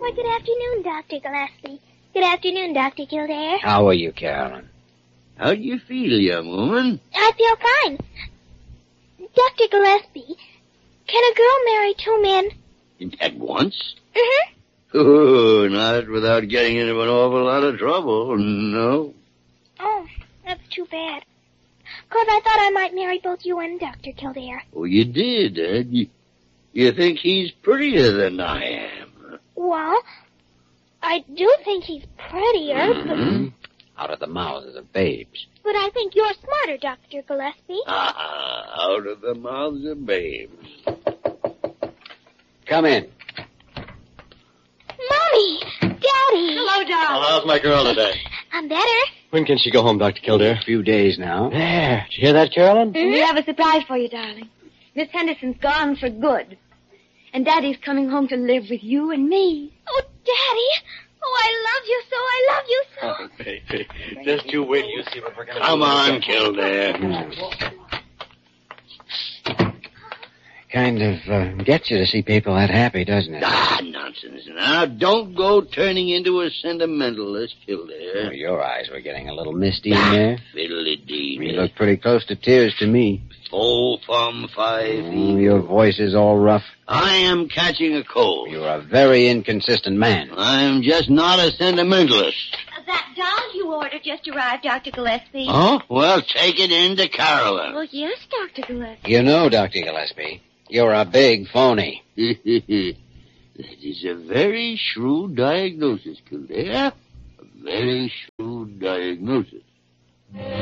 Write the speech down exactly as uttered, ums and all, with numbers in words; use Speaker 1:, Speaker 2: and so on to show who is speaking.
Speaker 1: Why, good afternoon, Doctor Gillespie. Good afternoon, Doctor Kildare.
Speaker 2: How are you, Carolyn?
Speaker 3: How do you feel, young woman?
Speaker 1: I feel fine. Doctor Gillespie, can a girl marry two men?
Speaker 3: At once?
Speaker 1: Mm-hmm.
Speaker 3: Oh, not without getting into an awful lot of trouble, no.
Speaker 1: Oh, that's too bad. Because I thought I might marry both you and Doctor Kildare.
Speaker 3: Oh, you did, eh? You, you think he's prettier than I am?
Speaker 1: Well, I do think he's prettier,
Speaker 3: Mm-hmm.
Speaker 2: Out of the mouths of babes.
Speaker 1: but, but I think you're smarter, Doctor Gillespie.
Speaker 3: Ah, out of the mouths of babes.
Speaker 2: Come in.
Speaker 1: Mommy! Daddy!
Speaker 4: Hello, darling.
Speaker 5: Well, how's my girl today?
Speaker 1: I'm better.
Speaker 5: When can she go home, Doctor Kildare?
Speaker 2: A few days now.
Speaker 5: There. Did you hear that, Carolyn?
Speaker 4: We have a surprise for you, darling. Miss Henderson's gone for good. And Daddy's coming home to live with you and me.
Speaker 1: Oh, Daddy! Oh, I love you so. I love you so.
Speaker 5: Oh, baby. Just you wait till you see what we're going to do.
Speaker 3: Come on, Kildare.
Speaker 2: Kind of uh, gets you to see people that happy, doesn't it?
Speaker 3: Ah, nonsense. Now, don't go turning into a sentimentalist,
Speaker 2: Oh,
Speaker 3: Kildare.
Speaker 2: your eyes were getting a little misty in there.
Speaker 3: Fiddly-dee.
Speaker 2: You look pretty close to tears to me.
Speaker 3: Four from five.
Speaker 2: Oh, your voice is all rough.
Speaker 3: I am catching a cold.
Speaker 2: You're a very inconsistent man.
Speaker 3: I'm just not a sentimentalist.
Speaker 4: That doll you ordered just arrived, Doctor Gillespie.
Speaker 3: Oh? Well, take it in to Carolyn.
Speaker 4: Oh, yes, Doctor Gillespie.
Speaker 2: You know, Doctor Gillespie, you're a big phony.
Speaker 3: That is a very shrewd diagnosis, Kildare. A very shrewd diagnosis.